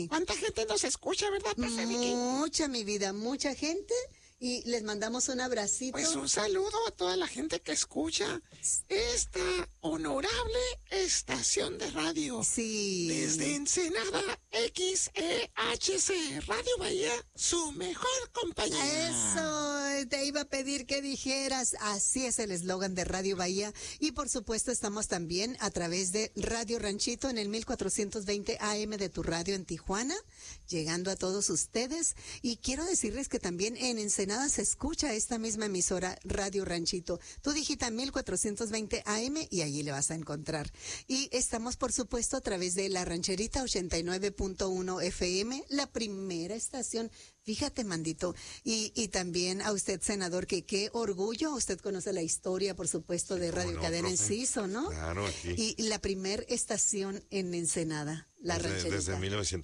Sí. ¿Cuánta gente nos escucha, verdad, profe Vicky? Mucha, mi vida, mucha gente. Y les mandamos un abracito. Pues un saludo a toda la gente que escucha esta honorable estación de radio. Sí. Desde Ensenada, XEHC, Radio Bahía, su mejor compañía. Eso, te iba a pedir que dijeras, así es el eslogan de Radio Bahía. Y por supuesto estamos también a través de Radio Ranchito en el 1420 AM de tu radio en Tijuana, llegando a todos ustedes. Y quiero decirles que también en Ensenada se escucha esta misma emisora Radio Ranchito. Tú digita 1420 AM y allí le vas a encontrar. Y estamos por supuesto a través de La Rancherita 89.1 FM, la primera estación. Fíjate, Mandito, y también a usted, senador, que qué orgullo, usted conoce la historia, por supuesto, de Radio Cadena Enciso, ¿no? Claro, aquí. Y la primer estación en Ensenada, La Rancherita. Desde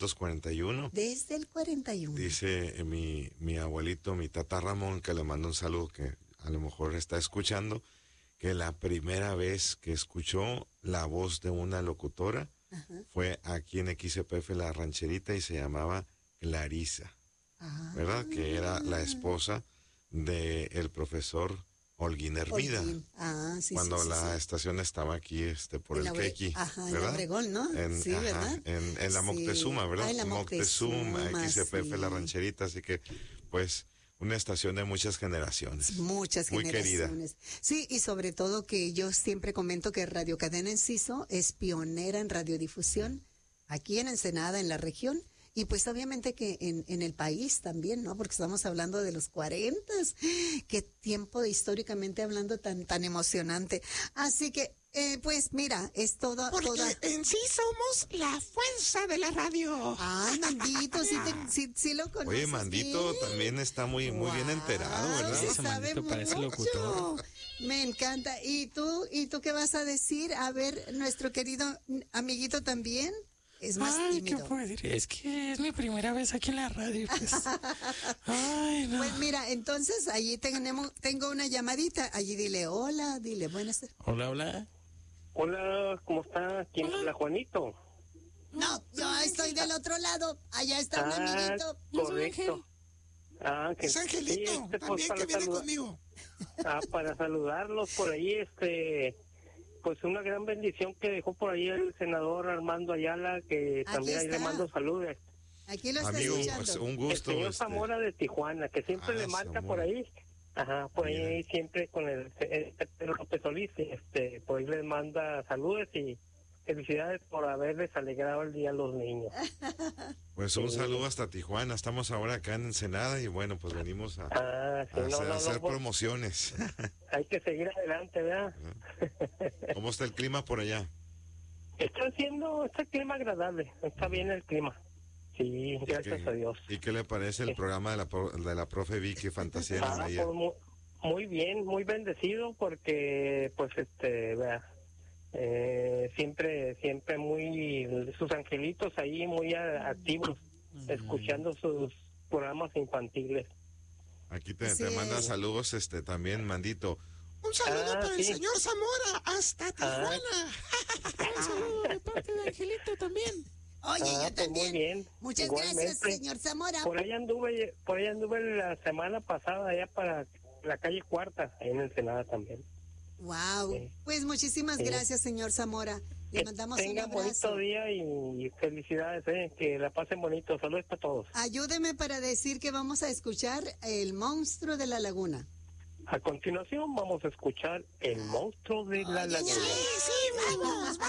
1941. Desde el 41. Dice mi abuelito, mi tata Ramón, que le mando un saludo, que a lo mejor está escuchando, que la primera vez que escuchó la voz de una locutora fue aquí en XPF La Rancherita y se llamaba Clarisa. ¿Verdad? Que era la esposa del profesor Holguín Hermida. Sí, cuando sí, la estación estaba aquí por el Quequi. En Obregón, ¿no? Sí, ¿verdad? En la Moctezuma, ¿verdad? En la Moctezuma, XPF La Rancherita, así que, pues, una estación de muchas generaciones. Muchas muy generaciones. Querida. Sí, y sobre todo que yo siempre comento que Radio Cadena Enciso es pionera en radiodifusión aquí en Ensenada, en la región. Y pues obviamente que en el país también, ¿no? Porque estamos hablando de los 40. Qué tiempo históricamente hablando tan emocionante. Así que, pues mira, es toda... Porque en sí somos la fuerza de la radio. Ay, Mandito, sí lo conoces. Oye, Mandito también está muy bien enterado, ¿verdad? Sí, ese Mandito parece locutor. Me encanta. ¿Y tú qué vas a decir? A ver, nuestro querido amiguito también. Es más tímido. ¿Qué puedo decir? Es que es mi primera vez aquí en la radio. Pues. Ay, no. Pues mira, entonces allí tengo una llamadita. Allí dile hola, dile buenas tardes. Hola. Hola, ¿cómo está? ¿Quién habla, Juanito? No, yo estoy del otro lado. Allá está un amiguito. Correcto. Que es Angelito, sí, también que viene conmigo. Para saludarlos por ahí, pues una gran bendición que dejó por ahí el senador Armando Ayala, que Aquí también ahí está. le mando saludos. Aquí lo está Amigo, escuchando. pues, un gusto. El señor Zamora de Tijuana, que siempre le marca Zamora. por ahí. Por ahí siempre con el Pedro López Solís, por ahí les manda saludos y felicidades por haberles alegrado el día a los niños. Pues un saludo hasta Tijuana. Estamos ahora acá en Ensenada y bueno, pues venimos a hacer pues, promociones. hay que seguir adelante, ¿verdad? ¿Cómo está el clima por allá? Está el clima agradable, está bien el clima. Sí, gracias a Dios. ¿Y qué le parece el programa de la profe Vicky, Fantasía en la Bahía? Pues muy bien, muy bendecido porque, pues, vea, siempre muy, sus angelitos ahí muy activos, escuchando sus programas infantiles. Aquí te manda saludos, también, Mandito. Un saludo para el señor Zamora, hasta Tijuana. Un saludo de parte de Angelito también. Oye, yo pues también. muy bien. Muchas Igualmente. gracias, señor Zamora. Por ahí anduve la semana pasada allá para la calle Cuarta, ahí en Ensenada también. Wow. Sí. Pues muchísimas gracias, señor Zamora. Le mandamos un tengan abrazo. bonito día y felicidades, que la pasen bonito. Saludos para todos. Ayúdeme para decir que vamos a escuchar El Monstruo de la Laguna. A continuación vamos a escuchar El Monstruo de la Laguna. Sí, vamos.